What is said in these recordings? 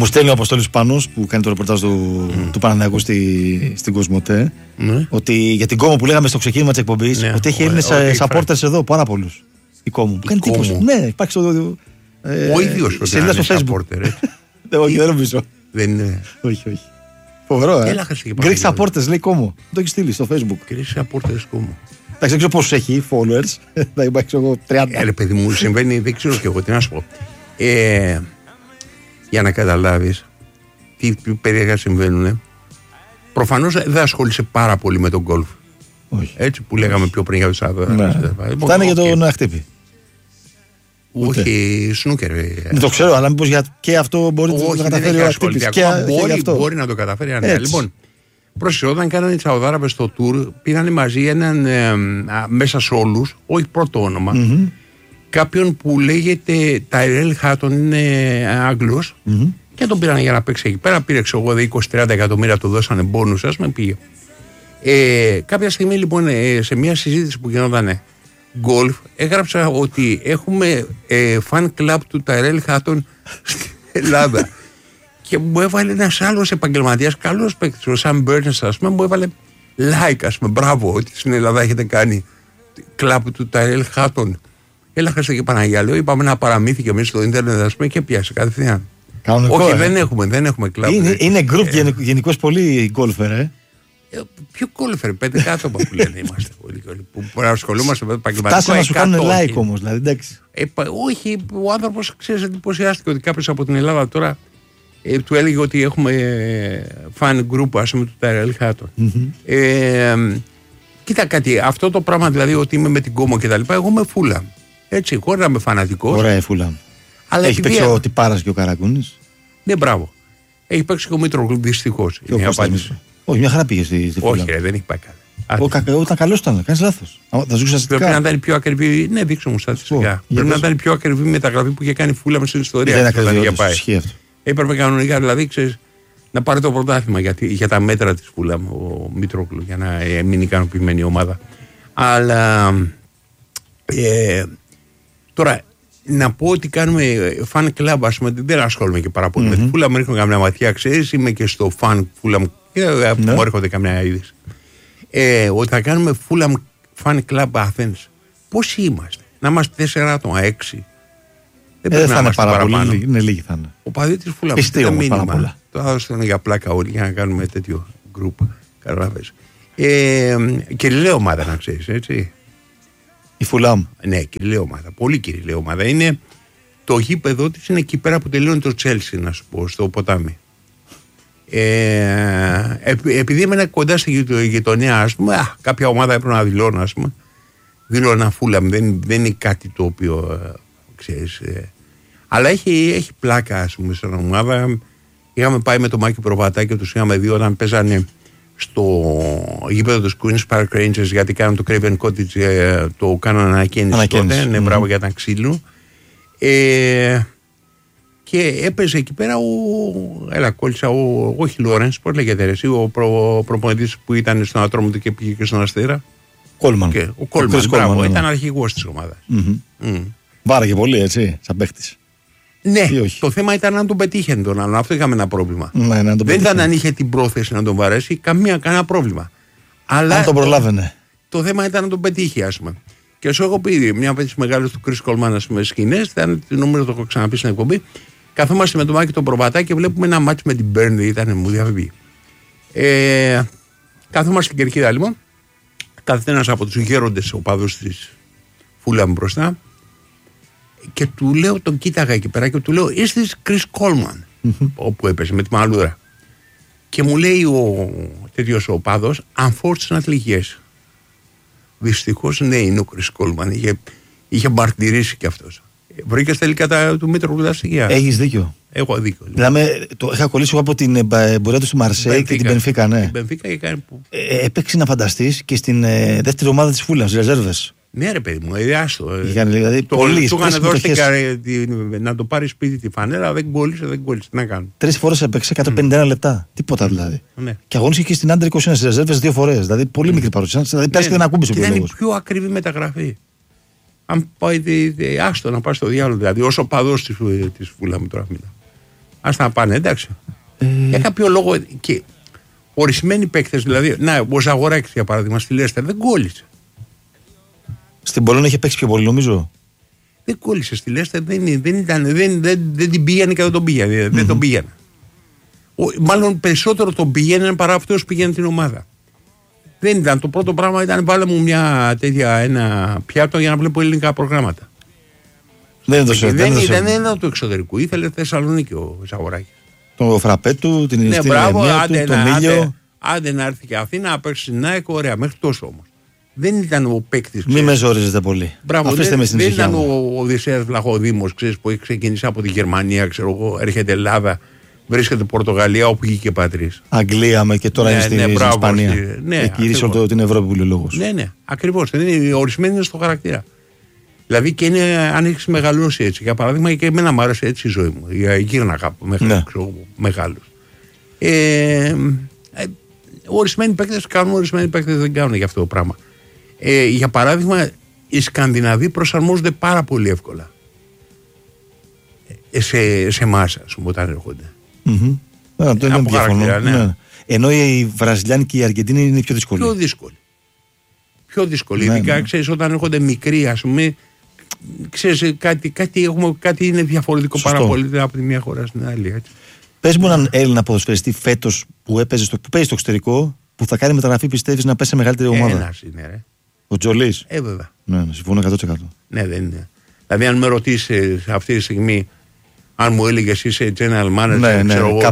Μου στέλνει ο Αποστόλης Πάνος που κάνει το ρεπορτάζ του Παναθηναϊκού στην Κοσμοτέ. Ότι για την Κόμο που λέγαμε στο ξεκίνημα της εκπομπής, ότι έχει Έλληνες supporters εδώ, πάρα πολλούς. Η Κόμο. Κάνει τύπος. Ναι, υπάρχει ο ίδιος ο σελίδα στο Facebook. Όχι, δεν νομίζω. Δεν είναι. Όχι. Φοβερό, Greek supporters λέει Κόμο. Το έχει στείλει στο Facebook. Greek supporters Κόμο. Εντάξει, δεν ξέρω πόσους έχει followers. Θα υπάρχει εγώ 30. Παιδί μου, συμβαίνει, δεν ξέρω και εγώ τι να σου πω. Για να καταλάβεις τι περίεργα συμβαίνουν. Προφανώς δεν ασχολείσαι πάρα πολύ με τον γκολφ. Έτσι που λέγαμε πιο πριν για τους άδερφους. Φτάνε για τον Αχτύπη. Όχι, σνούκερ. Δεν το ξέρω, αλλά μήπως και αυτό μπορεί να καταφέρει ο Αχτύπης. Μπορεί να το καταφέρει. Λοιπόν, πρόσεχε, όταν κάνανε οι Σαουδάραβες στο tour, πήραν μαζί έναν μέσα σε όλους, όχι πρώτο όνομα, κάποιον που λέγεται Τάιρελ Χάτον, είναι Άγγλος, και τον πήραν για να παίξει εκεί πέρα. Πήρε 20-30 εκατομμύρια, του δώσανε μπόνους, ας με πήγε. Κάποια στιγμή λοιπόν σε μια συζήτηση που γινόταν γκολφ, έγραψα ότι έχουμε fan club του Τάιρελ Χάτον στην Ελλάδα. Και μου έβαλε ένας άλλος επαγγελματίας, καλός παίκτης, ο Sam Burns, ας πούμε, μου έβαλε like, ας πούμε, μπράβο, ότι στην Ελλάδα έχετε κάνει κλαμπ του Τάιρελ Χάτον. Έλα, Χριστέ και Παναγιά, λέω, είπαμε ένα παραμύθι και εμείς στο ίντερνετ, ας πούμε, και πιάσε κατευθείαν. Όχι, δεν έχουμε κλαμπ. Είναι group γενικώς πολύ γκόλφερ, Ποιο γκόλφερ, 5 άτομα που λένε είμαστε πολύ. Που ασχολούμαστε με το επαγγελματικό. Φτάσανε να σου κάνουν like όμως, δηλαδή, εντάξει. Όχι, ο άνθρωπος, ξέρεις, εντυπωσιάστηκε ότι κάποιος από την Ελλάδα τώρα του έλεγε ότι έχουμε fan group, ας πούμε, του Τάιρελ Χάτον. Κοίτα κάτι, αυτό το πράγμα δηλαδή ότι είμαι με την Κόμο και τα λοιπά, εγώ είμαι Φούλαμ. Έτσι, χωρίς να είμαι φανατικός. Ωραία, Φούλαμ. Έχει παίξει ο Τιπάρας και ο Καρακούνης. Ναι, μπράβο. Έχει παίξει και ο Μήτρογλου, δυστυχώς. Όχι, μια χαρά πήγε στη Φούλαμ. Όχι, δεν έχει πάει καλά. Όταν καλός ήταν, κάνεις λάθος. Πρέπει να ήταν πιο ακριβή. Ναι, δείξω μου στατιστικά. Πρέπει να ήταν πιο ακριβή μεταγραφή που είχε κάνει Φούλαμ στην ιστορία. Δεν είναι έπρεπε κανονικά, δηλαδή, ξέρεις, να πάρει το πρωτάθλημα για τα μέτρα της Φούλαμ ο Μήτρογλου, για να μείνει ικανοποιημένη η ομάδα. Αλλά τώρα να πω ότι κάνουμε fan club, ας πούμε, δεν ασχολούμαι και πάρα πολύ με τη Φούλαμ. Ρίχνω καμιά ματιά, ξέρεις, είμαι και στο fan Φούλαμ. Μου έρχονται καμιά είδηση. Ότι θα κάνουμε Φούλαμ fan club Athens. Πόσοι είμαστε? Να είμαστε 4 άτομα, 6. Δεν θα είναι πάρα πολύ, είναι λίγοι θα είναι. Ο παδί της Φούλαμ. Πιστεί όμως πάρα πολλά. Τώρα θα στέλνω για πλάκα όλοι για να κάνουμε τέτοιο group. Καταλαβαίνεις. Κυριλαία ομάδα, να ξέρεις, έτσι. Η Φούλαμ. Ναι, κυριλαία ομάδα. Πολύ κυριλαία ομάδα. Είναι το γήπεδο της, είναι εκεί πέρα που τελειώνει το Τσέλσι, να σου πω, στο ποτάμι. Επειδή έμενα κοντά στη γειτονιά, ας πούμε, κάποια ομάδα έπρεπε να δηλώνω, ας πούμε. Δηλώνα Φούλαμ. Δεν είναι κάτι το οποίο ξέρεις. Αλλά έχει πλάκα, ας πούμε, στην ομάδα. Είχαμε πάει με το Μάκη Προβατά και τους είχαμε δει όταν παίζανε στο γήπεδο του Queen's Park Rangers, γιατί κάνουν το Craven Cottage, το κάνουν ανακαίνιση τότε. Ναι, μπράβο, για τα ξύλου. Και έπαιζε εκεί πέρα όχι Λόρενς, πώς λέγεται εσύ, ο προπονητής που ήταν στον Ατρόμητο και πήγε και στον Αστέρα. Κόλμαν. Ο Κόλμαν, μπράβο, ήταν αρχηγός της ομάδας. Βάραγε πολύ, έτσι, σαν παίχτης. Ναι, το θέμα ήταν αν τον πετύχαινε τον άλλον. Αυτό είχαμε ένα πρόβλημα. Δεν ήταν αν είχε την πρόθεση να τον βαρέσει, κανένα πρόβλημα. Αλλά αν τον προλάβαινε. Το θέμα ήταν να τον πετύχει, ας πούμε. Και σου έχω πει, μια από τις μεγάλες του Chris Coleman, ας πούμε, σκηνές, νομίζω το έχω ξαναπεί στην εκπομπή. Καθόμαστε με το Μάκη τον Προβατά και βλέπουμε ένα μάτι με την Burnley, μου διαφεύγει. Καθόμαστε στην κερκίδα, λοιπόν. Κάθεται ένας από τους γέροντες οπαδούς της Φούλαμ μπροστά. Και του λέω, τον κοίταγα εκεί πέρα και του λέω, is this Chris Coleman, όπου έπαιζε με τη μαλούρα. Και μου λέει ο τέτοιος ο οπαδός, unfortunately yes. Δυστυχώς ναι, είναι ο Chris Coleman. Είχε μαρτυρήσει κι αυτός. Βρήκες τελικά του Μήτρου Γουδαστικιά. Έχεις δίκιο. Έχω δίκιο. Δηλαδή, είχα κολλήσει εγώ από την πορεία του στη Μαρσέη και την Μπενφίκα, ναι. Έπαιξε να φανταστείς και στην δεύτερη ομάδα της Φούλαμ, στις ρεζέρβες. Ναι, ρε παιδί μου, άστο. Δηλαδή, του είχαν δώσει να το πάρει σπίτι τη φανέλα, δεν κόλλησε. Τι να κάνω. 3 φορές έπαιξε 151 λεπτά. Τίποτα δηλαδή. Ναι. Και αγωνίστηκε και στην Άντερ 21 στις ρεζέρβες 2 φορές. Δηλαδή, πολύ μικρή παρουσία. Δηλαδή, πέρασε και δεν ακούμπησε ο ήταν η πιο ακριβή μεταγραφή. Αν πάει, άστο να πάει στο διάλογο. Δηλαδή, όσο παδός της Φούλαμ τώρα μιλάω. Ας να πάνε, εντάξει. Για κάποιο λόγο και ορισμένοι παίκτες, δηλαδή, ο Ζαγοράκης για παράδειγμα στη Λέστερ δεν κόλλησε. Στην Πολώνια είχε παίξει πιο πολύ, νομίζω. Δεν κόλλησε στη Λέστερ, δεν την πήγαινε και δεν τον πήγαινε. Δεν τον πήγαινε. Μάλλον περισσότερο τον πήγαινε παρά αυτός πήγαινε την ομάδα. Δεν ήταν. Το πρώτο πράγμα ήταν βάλε μου ένα πιάτο για να βλέπω ελληνικά προγράμματα. Δεν ήταν του εξωτερικού. Ήθελε Θεσσαλονίκη ο Ζαγοράκης. Το φραπέ του, την ειρηνιστήρια του, τον ήλιο. Άντε να έρθει και Αθήνα να παίξει στην ΑΕΚ, ωραία, μέχρι τόσο όμως. Δεν ήταν ο παίκτης. Μη με ζόριζετε πολύ. Μπράβο, δεν ήταν ο Οδυσσέας Βλαχοδήμος, που έχει ξεκινήσει από τη Γερμανία, έρχεται Ελλάδα, βρίσκεται Πορτογαλία, όπου είχε και πατρίς. Αγγλία και τώρα είναι στην Ισπανία. Έχει γυρίσει όλη την Ευρώπη που λέει λόγος. Ναι, ακριβώς. Ορισμένοι είναι στο χαρακτήρα. Δηλαδή και αν έχει μεγαλώσει έτσι. Για παράδειγμα, και εμένα μου άρεσε έτσι η ζωή μου. Γύρνα κάπου μέχρι μεγάλους. Ορισμένοι παίκτες κάνουν, ορισμένοι παίκτες δεν κάνουν για αυτό το πράγμα. Για παράδειγμα, οι Σκανδιναβοί προσαρμόζονται πάρα πολύ εύκολα σε εμάς, ας πούμε, όταν έρχονται. Από χαρακτήρα, ναι. Ενώ οι Βραζιλιάνοι και οι Αργεντίνοι είναι πιο δύσκολοι. Πιο δύσκολοι. Ειδικά, ξέρεις, όταν έρχονται μικροί, ας πούμε, ξέρεις, κάτι είναι διαφορετικό πάρα πολύ από τη μία χώρα στην άλλη. Έτσι. Πες μου έναν Έλληνα ποδοσφαιριστή φέτος που παίζει στο εξωτερικό, που θα κάνει μεταγραφή, πιστεύεις, να πέσει σε μεγαλύτερη ομάδα? Ένας είναι, ρε. Ο Τζολής. Βέβαια. Ναι, συμφωνώ 100%. Ναι, δεν είναι. Δηλαδή, αν με ρωτήσεις αυτή τη στιγμή, αν μου έλεγες είσαι general manager, ξέρω εγώ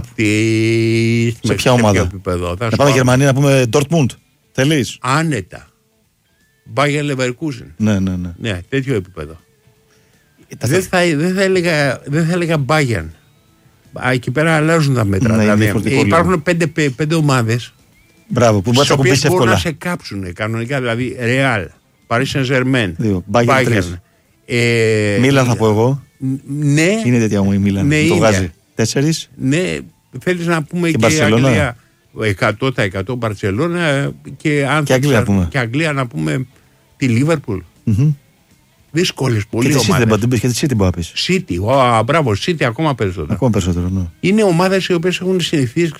σε ποια ομάδα? Να πάμε Γερμανία, να πούμε Dortmund. Θέλεις? Άνετα. Bayer Leverkusen. Ναι, τέτοιο επίπεδο. Δεν θα έλεγα Bayern. Εκεί πέρα αλλάζουν τα μέτρα. Δηλαδή, υπάρχουν 5 ομάδες. Μπράβο, που μπορούν να σε κάψουν κανονικά. Δηλαδή Real, Paris Saint-Germain, Bayern. Μίλαν θα πω εγώ. Ναι. Είναι τέτοια μου η Μίλαν. Ναι, το βγάζει 4. Ναι, θέλεις να πούμε και Αγγλία 100% Μπαρτσελώνα και Αγγλία να πούμε τη Λίβερπουλ. Δύσκολες πολύ ομάδες. Και τη City μπορεί να πεις. City, μπράβο, City ακόμα περισσότερο. Ναι. Είναι ομάδες οι οποίες έχουν συνηθίσει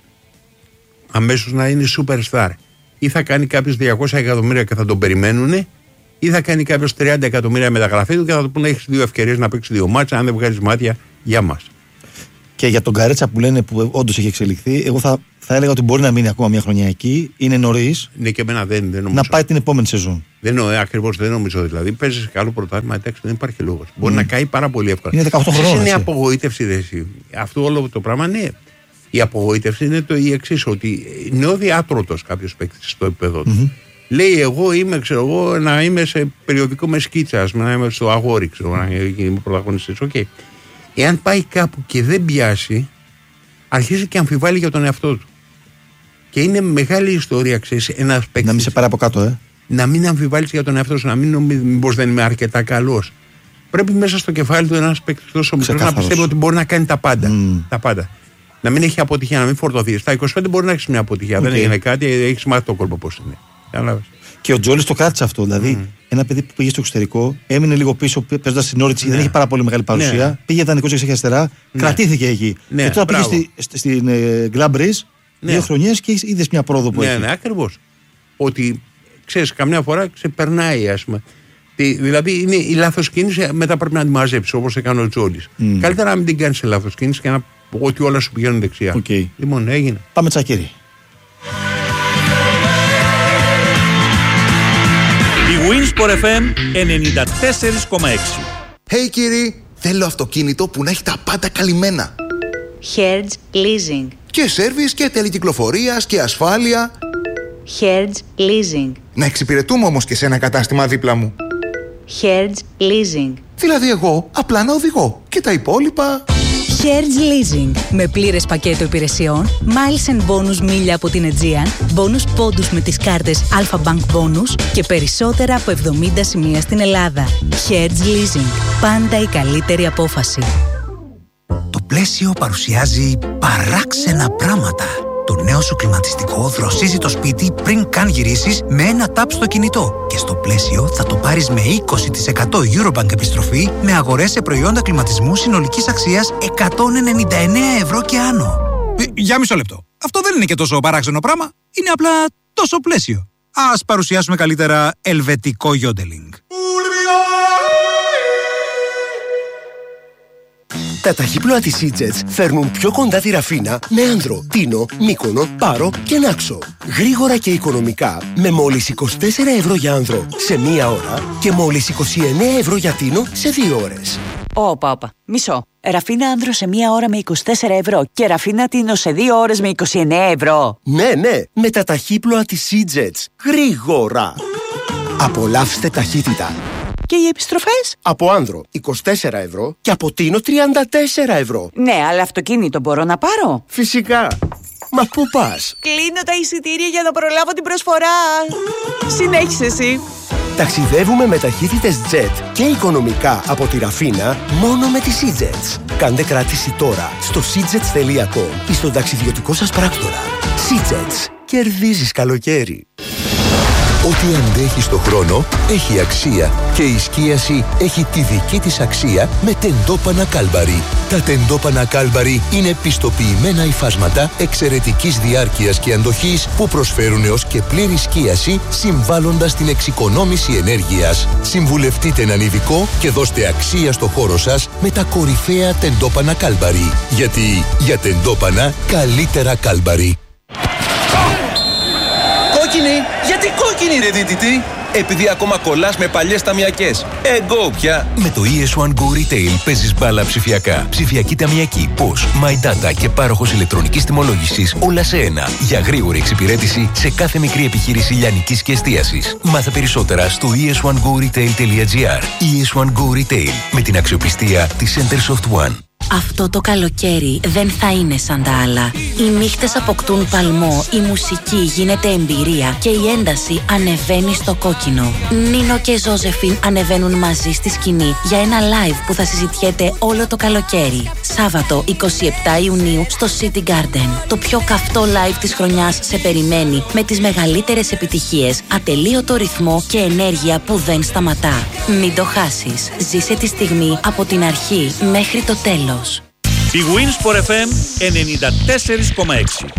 αμέσως να είναι superstar. Ή θα κάνει κάποιος 200 εκατομμύρια και θα τον περιμένουν, ή θα κάνει κάποιος 30 εκατομμύρια μεταγραφή του και θα του πούνε έχεις 2 ευκαιρίες να παίξεις 2 μάτσα, αν δεν βγάζεις μάτια για μας. Και για τον Καρέτσα που λένε που όντως έχει εξελιχθεί, εγώ θα έλεγα ότι μπορεί να μείνει ακόμα μια χρονιά εκεί. Είναι νωρίς. Ναι, και εμένα δεν νομίζω. Να πάει την επόμενη σεζόν. Ακριβώς δεν νομίζω. Δηλαδή παίζει σε καλό πρωτάθλημα, εντάξει, δεν υπάρχει λόγος. Μπορεί να καεί πάρα πολύ εύκολα. Είναι 18 χρόνια. Είναι η απογοήτευση, εσύ. Αυτό όλο το πράγμα, ναι. Η απογοήτευση είναι η εξής, ότι είναι ο διάτρωτος κάποιος παίκτης στο επίπεδο του. Λέει, εγώ είμαι, να είμαι σε περιοδικό με σκίτσα, να είμαι στο αγόρι, να είμαι πρωταγωνιστής. Okay. Εάν πάει κάπου και δεν πιάσει, αρχίζει και αμφιβάλλει για τον εαυτό του. Και είναι μεγάλη ιστορία, ξέρεις, ένας παίκτης. Να μην σε πάρει από κάτω, Να μην αμφιβάλλεις για τον εαυτό σου, να μην νομίζει μήπως δεν είμαι αρκετά καλός. Πρέπει μέσα στο κεφάλι του ένας παίκτης τόσο μικρός να πιστεύει ότι μπορεί να κάνει τα πάντα. Τα πάντα. Να μην έχει αποτυχία, να μην φορτωθεί. Στα 25 μπορεί να έχει μια αποτυχία. Δεν έγινε κάτι, έχει μάθει το κόλπο πώς είναι. Και ο Τζόλης το κράτησε αυτό. Δηλαδή, ένα παιδί που πήγε στο εξωτερικό, έμεινε λίγο πίσω παίζοντας στην Όριτς, δεν είχε πάρα πολύ μεγάλη παρουσία. Πήγε δανεικός και αριστερά, κρατήθηκε εκεί. Και τώρα πήγε στην Γκλαμπρίζ 2 χρονιές και είδες μια πρόοδο που έχει. Ναι, ακριβώς. Ότι ξέρεις, καμιά φορά ξεπερνάει, ας πούμε. Δηλαδή είναι η λάθος κίνηση, μετά πρέπει να τη μαζέψεις όπως έκανε ο Τζόλης. Καλύτερα να μην την κάνεις σε λάθος κίνηση και ότι όλα σου πηγαίνουν δεξιά. Λοιπόν, έγινε. Πάμε τσακίρι. Η Winsport FM 94,6. Hey κύριοι, θέλω αυτοκίνητο που να έχει τα πάντα καλυμμένα. Hertz Leasing. Και σέρβις και τελεκυκλοφορίας και ασφάλεια. Hertz Leasing. Να εξυπηρετούμε όμως και σε ένα κατάστημα δίπλα μου. Hertz Leasing. Δηλαδή εγώ απλά να οδηγώ και τα υπόλοιπα... Hertz Leasing. Με πλήρες πακέτο υπηρεσιών, miles and bonus μίλια από την Aegean, bonus πόντους με τις κάρτες Alpha Bank Bonus και περισσότερα από 70 σημεία στην Ελλάδα. Hertz Leasing. Πάντα η καλύτερη απόφαση. Το πλαίσιο παρουσιάζει παράξενα πράγματα. Το νέο σου κλιματιστικό δροσίζει το σπίτι πριν καν γυρίσεις με ένα τάπ στο κινητό. Και στο πλαίσιο θα το πάρεις με 20% Eurobank επιστροφή με αγορές σε προϊόντα κλιματισμού συνολικής αξίας 199 ευρώ και άνω. Για μισό λεπτό. Αυτό δεν είναι και τόσο παράξενο πράγμα. Είναι απλά τόσο πλαίσιο. Ας παρουσιάσουμε καλύτερα ελβετικό γιόντελινγκ. Τα ταχύπλοα της Seajets φέρνουν πιο κοντά τη Ραφίνα με Άνδρο, Τίνο, Μύκονο, Πάρο και Νάξο. Γρήγορα και οικονομικά με μόλις 24 ευρώ για Άνδρο σε 1 ώρα και μόλις 29 ευρώ για Τίνο σε 2 ώρες. Όπα, μισό. Ραφίνα Άνδρο σε 1 ώρα με 24 ευρώ και Ραφίνα Τίνο σε 2 ώρες με 29 ευρώ. Ναι, με τα ταχύπλοα της Seajets. Γρήγορα. Απολαύστε ταχύτητα. Και οι επιστροφές? Από Άνδρο 24 ευρώ και από Τίνο 34 ευρώ. Ναι, αλλά αυτοκίνητο μπορώ να πάρω? Φυσικά. Μα πού πας? Κλείνω τα εισιτήρια για να προλάβω την προσφορά. Συνέχισε εσύ. Ταξιδεύουμε με ταχύτητες jet και οικονομικά από τη Ραφίνα μόνο με τη Seajets. Κάντε κράτηση τώρα στο seajets.com ή στον ταξιδιωτικό σας πράκτορα. Seajets. Κερδίζεις καλοκαίρι. Ό,τι αντέχει στο χρόνο έχει αξία και η σκίαση έχει τη δική της αξία με τεντόπανα Κάλμπαρι. Τα τεντόπανα Κάλμπαρι είναι πιστοποιημένα υφάσματα εξαιρετικής διάρκειας και αντοχής που προσφέρουν έως και πλήρη σκίαση συμβάλλοντας στην εξοικονόμηση ενέργειας. Συμβουλευτείτε έναν ειδικό και δώστε αξία στο χώρο σας με τα κορυφαία τεντόπανα Κάλμπαρι. Γιατί για τεντόπανα καλύτερα Κάλμπαρι. Κόκκινη! Γιατί κόκκινη ρε δίτητη! Επειδή ακόμα κολλάς με παλιές ταμιακές. Go πια! Με το ES1 Go Retail παίζεις μπάλα ψηφιακά. Ψηφιακή ταμιακή, POS, My Data και πάροχος ηλεκτρονικής τιμολόγησης όλα σε ένα. Για γρήγορη εξυπηρέτηση σε κάθε μικρή επιχείρηση λιανικής και εστίασης. Μάθε περισσότερα στο es1goretail.gr. ES1 Go Retail με την αξιοπιστία της Centersoft One. Αυτό το καλοκαίρι δεν θα είναι σαν τα άλλα. Οι νύχτες αποκτούν παλμό, η μουσική γίνεται εμπειρία και η ένταση ανεβαίνει στο κόκκινο. Νίνο και Ζώζεφιν ανεβαίνουν μαζί στη σκηνή για ένα live που θα συζητιέται όλο το καλοκαίρι. Σάββατο 27 Ιουνίου στο City Garden. Το πιο καυτό live της χρονιάς σε περιμένει με τις μεγαλύτερες επιτυχίες, ατελείωτο ρυθμό και ενέργεια που δεν σταματά. Μην το χάσεις. Ζήσε τη στιγμή από την αρχή μέχρι το τέλος. Η Winsport FM 94,6.